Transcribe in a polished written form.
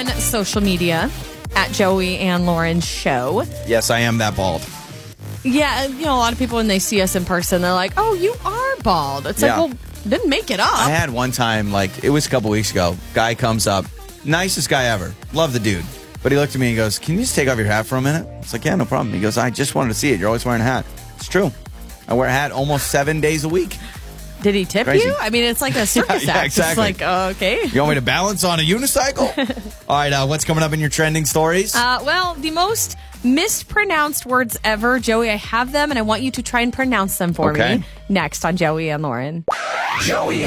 on social media at Joey and Lauren Show. Yes, I am that bald. Yeah, a lot of people when they see us in person, they're like, "Oh, you are bald." It's like, well, didn't make it up. I had one time, it was a couple weeks ago. Guy comes up, nicest guy ever. Love the dude. But he looked at me and goes, "Can you just take off your hat for a minute?" It's like, "Yeah, no problem." He goes, "I just wanted to see it. You're always wearing a hat." It's true. I wear a hat almost 7 days a week. Did he tip you? I mean, it's like a circus act. Exactly. It's like, okay. You want me to balance on a unicycle? All right, what's coming up in your trending stories? Well, the most mispronounced words ever. Joey, I have them, and I want you to try and pronounce them for me. Next on Joey and Lauren. Joey